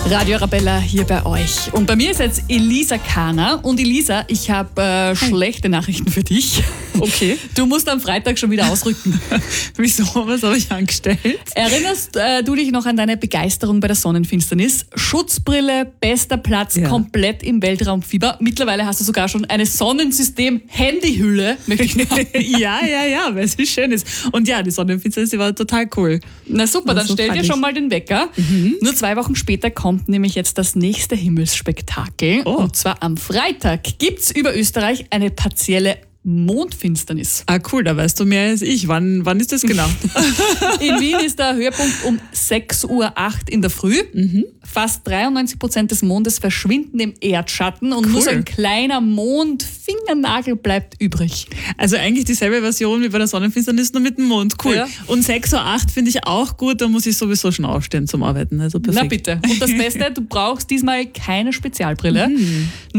Radio Arabella hier bei euch. Und bei mir ist jetzt Elisa Kahner. Und Elisa, ich habe schlechte Nachrichten für dich. Okay. Du musst am Freitag schon wieder ausrücken. Wieso? Was habe ich angestellt? Erinnerst du dich noch an deine Begeisterung bei der Sonnenfinsternis? Schutzbrille, bester Platz, komplett im Weltraumfieber. Mittlerweile hast du sogar schon eine Sonnensystem-Handyhülle. Ja, weil es schön ist. Und ja, die Sonnenfinsternis, die war total cool. Na super, dann stell dir schon mal den Wecker. Nur 2 Wochen später kommt nämlich jetzt das nächste Himmelsspektakel. Oh. Und zwar am Freitag gibt's über Österreich eine partielle Mondfinsternis. Ah, cool, da weißt du mehr als ich. Wann ist das genau? In Wien ist der Höhepunkt um 6:08 Uhr in der Früh. Fast 93% des Mondes verschwinden im Erdschatten und nur so ein kleiner Mondfingernagel bleibt übrig. Also eigentlich dieselbe Version wie bei der Sonnenfinsternis, nur mit dem Mond. Cool. Ja. Und 6:08 Uhr finde ich auch gut, da muss ich sowieso schon aufstehen zum Arbeiten. Also perfekt. Na bitte. Und das Beste, du brauchst diesmal keine Spezialbrille.